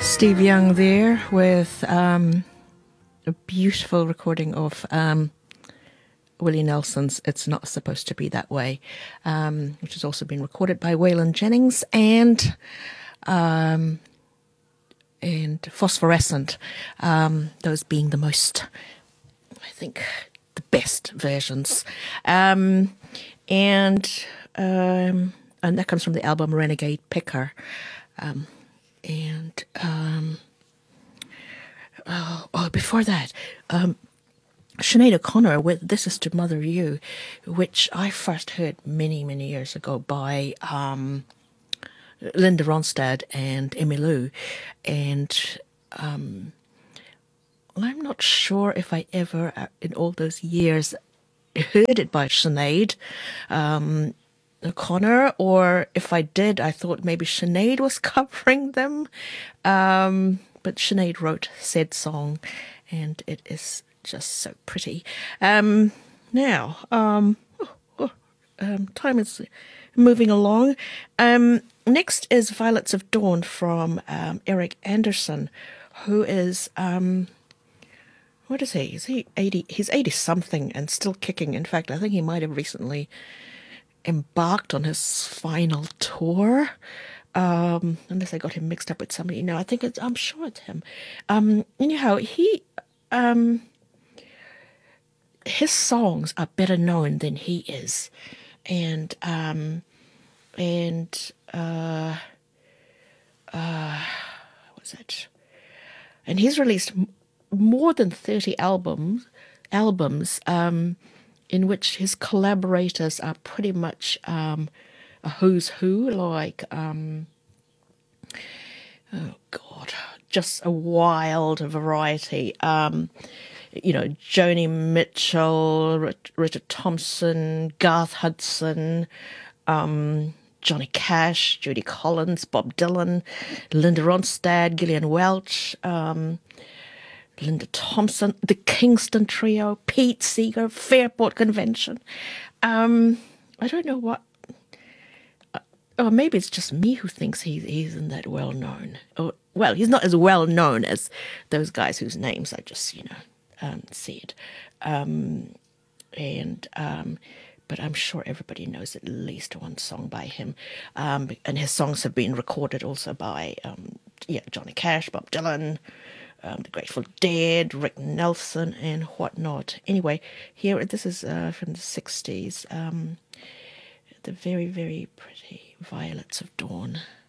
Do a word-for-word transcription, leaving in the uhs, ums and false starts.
Steve Young there with um, a beautiful recording of um, Willie Nelson's It's Not Supposed to Be That Way, um, which has also been recorded by Waylon Jennings and um, and Phosphorescent, um, those being the most, I think, the best versions. Um, and um, and that comes from the album Renegade Picker. Um, and um, oh, oh, before that, um, Sinead O'Connor with This Is to Mother You, which I first heard many, many years ago by um, Linda Ronstadt and Emmylou. And um, I'm not sure if I ever, uh, in all those years, heard it by Sinead um, O'Connor, or if I did, I thought maybe Sinead was covering them. Um, but Sinead wrote said song, and it is just so pretty. Um, now, um, oh, oh, um, time is moving along. Um, next is Violets of Dawn from um, Eric Anderson, who is... Um, what is he? Is he eighty? He's eighty something and still kicking. In fact, I think he might have recently embarked on his final tour. Um, unless I got him mixed up with somebody. No, I think it's, I'm sure it's him. Um, anyhow, he, um, his songs are better known than he is. And, um, and, uh, uh, what was it? And he's released more than thirty albums, albums um, in which his collaborators are pretty much um, a who's who, like, um, oh God, just a wild variety. Um, you know, Joni Mitchell, Rich, Richard Thompson, Garth Hudson, um, Johnny Cash, Judy Collins, Bob Dylan, Linda Ronstadt, Gillian Welch, um, Linda Thompson, the Kingston Trio, Pete Seeger, Fairport Convention. Um, I don't know what... Uh, or maybe it's just me who thinks he, he isn't that well known. Or, well, he's not as well known as those guys whose names I just, you know, um, said. Um, and... Um, but I'm sure everybody knows at least one song by him. Um, and his songs have been recorded also by um, yeah, Johnny Cash, Bob Dylan, um, the Grateful Dead, Rick Nelson, and whatnot. Anyway, here, this is uh, from the sixties. Um, the very, very pretty Violets of Dawn.